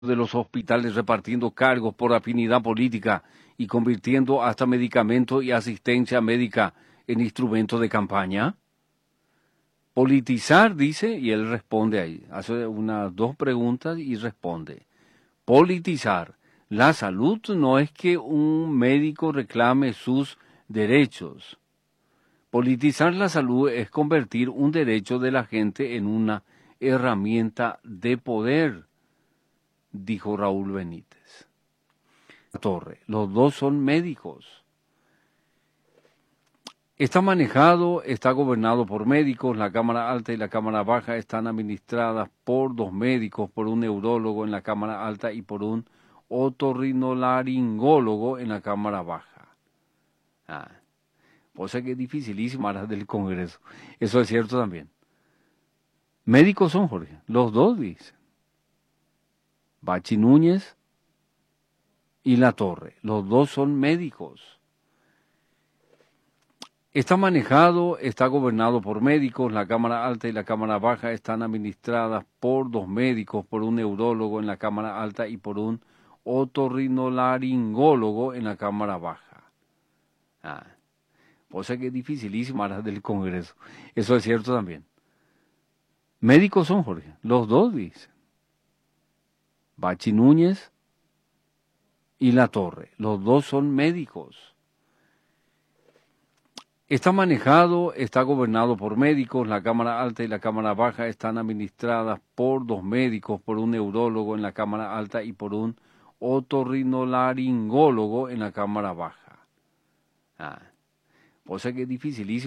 de los hospitales repartiendo cargos por afinidad política y convirtiendo hasta medicamentos y asistencia médica en instrumentos de campaña? Politizar, dice, y él responde ahí. Hace unas dos preguntas y responde. Politizar. La salud no es que un médico reclame sus derechos. Politizar la salud es convertir un derecho de la gente en una herramienta de poder, dijo Raúl Benítez. Torre, los dos son médicos. Está manejado, está gobernado por médicos, la Cámara Alta y la Cámara Baja están administradas por dos médicos, por un neurólogo en la Cámara Alta y por un otorrinolaringólogo en la Cámara Baja. O sea que es dificilísimo hablar del Congreso. Eso es cierto también. Médicos son, Jorge, los dos dicen. Bachi Núñez y La Torre, los dos son médicos. Está manejado, está gobernado por médicos, la Cámara Alta y la Cámara Baja están administradas por dos médicos, por un neurólogo en la Cámara Alta y por un otorrinolaringólogo en la Cámara Baja. O sea que es dificilísimo hablar del Congreso. Eso es cierto también. Médicos son, Jorge, los dos dicen. Bachi Núñez y La Torre, los dos son médicos. Está manejado, está gobernado por médicos, la Cámara Alta y la Cámara Baja están administradas por dos médicos, por un neurólogo en la Cámara Alta y por un otorrinolaringólogo en la Cámara Baja. O sea que es dificilísimo.